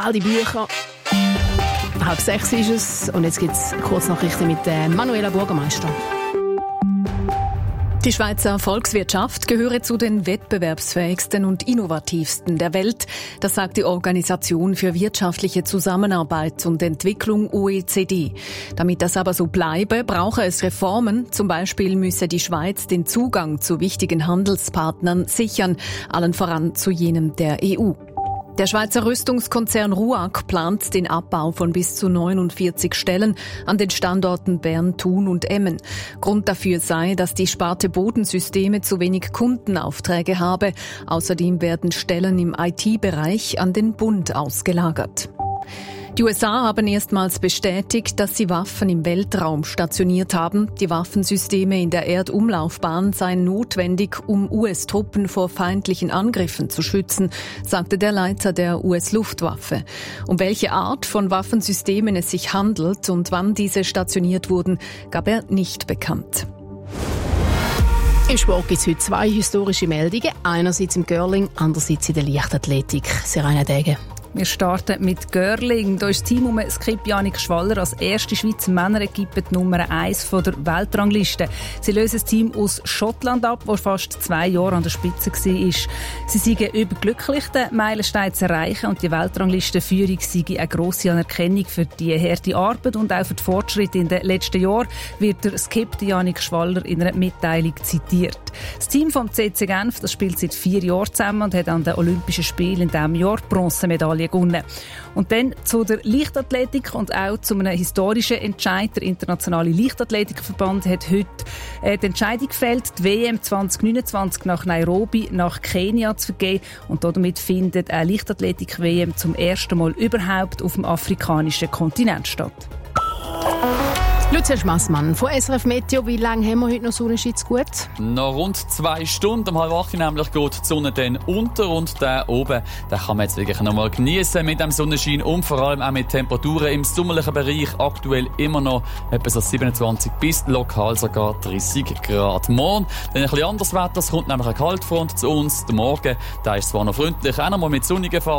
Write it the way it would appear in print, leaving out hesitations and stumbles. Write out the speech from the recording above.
all die Bücher. 5:30 ist es und jetzt gibt es Kurznachrichten mit Manuela Bürgermeister. Die Schweizer Volkswirtschaft gehöre zu den wettbewerbsfähigsten und innovativsten der Welt. Das sagt die Organisation für wirtschaftliche Zusammenarbeit und Entwicklung OECD. Damit das aber so bleibe, brauche es Reformen. Zum Beispiel müsse die Schweiz den Zugang zu wichtigen Handelspartnern sichern, allen voran zu jenem der EU. Der Schweizer Rüstungskonzern RUAG plant den Abbau von bis zu 49 Stellen an den Standorten Bern, Thun und Emmen. Grund dafür sei, dass die Sparte Bodensysteme zu wenig Kundenaufträge habe. Außerdem werden Stellen im IT-Bereich an den Bund ausgelagert. Die USA haben erstmals bestätigt, dass sie Waffen im Weltraum stationiert haben. Die Waffensysteme in der Erdumlaufbahn seien notwendig, um US-Truppen vor feindlichen Angriffen zu schützen, sagte der Leiter der US-Luftwaffe. Um welche Art von Waffensystemen es sich handelt und wann diese stationiert wurden, gab er nicht bekannt. Im Sport gibt es heute 2 historische Meldungen. Einerseits im Curling, andererseits in der Leichtathletik. Serena Degen. Wir starten mit Curling. Da ist das Team um Skip Jannik Schwaller als erste Schweizer Männerequipe die Nummer 1 von der Weltrangliste. Sie lösen das Team aus Schottland ab, das fast 2 Jahre an der Spitze war. Sie sind überglücklich, den Meilenstein zu erreichen, und die Weltranglistenführung sei eine grosse Anerkennung für die harte Arbeit und auch für die Fortschritte in den letzten Jahren, wird der Skip Jannik Schwaller in einer Mitteilung zitiert. Das Team vom CC Genf, das spielt seit 4 Jahren zusammen und hat an den Olympischen Spielen in diesem Jahr die Bronzemedaille gewonnen. Und dann zu der Leichtathletik und auch zu einem historischen Entscheid. Der Internationale Leichtathletikverband hat heute die Entscheidung gefällt, die WM 2029 nach Nairobi, nach Kenia zu vergeben. Und damit findet eine Leichtathletik-WM zum ersten Mal überhaupt auf dem afrikanischen Kontinent statt. Lucia Schmassmann von SRF Meteo. Wie lange haben wir heute noch Sonnenschein zu gut? Noch rund 2 Stunden. Um 7:30 nämlich geht die Sonne dann unter und der oben, den kann man jetzt wirklich noch mal genießen mit dem Sonnenschein und vor allem auch mit Temperaturen im sommerlichen Bereich. Aktuell immer noch etwa so 27 bis lokal sogar 30 Grad. Morgen dann ein bisschen anderes Wetter. Es kommt nämlich eine Kaltfront zu uns. Der Morgen, der ist zwar noch freundlich, auch noch mal mit sonnigen Phasen.